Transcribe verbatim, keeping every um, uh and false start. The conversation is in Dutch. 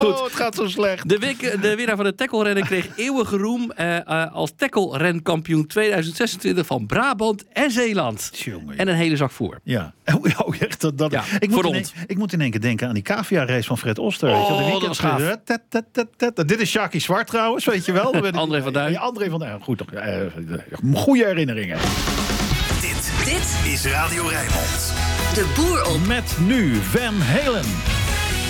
Oh, het gaat zo slecht. De, week, de winnaar van de tackle-rennen kreeg eeuwige roem uh, uh, als tackle-renkampioen tweeduizend zesentwintig van Brabant en Zeeland. Jongen. En een hele zak voer. Ja, oh, oh, echt, dat, dat. Ja, ik, moet in een, rond. ik moet in één keer denken aan die cavia-race van Fred Oster. Oh, weet je, de dat was gaaf. tet, tet, tet, tet. Dit is Sjaki Zwart trouwens, weet je wel. André van Duin. Ja, André van Duin, goed toch. Uh, goede herinneringen. Dit, dit is Radio Rijnmond. De Boer op. Met nu Van Halen.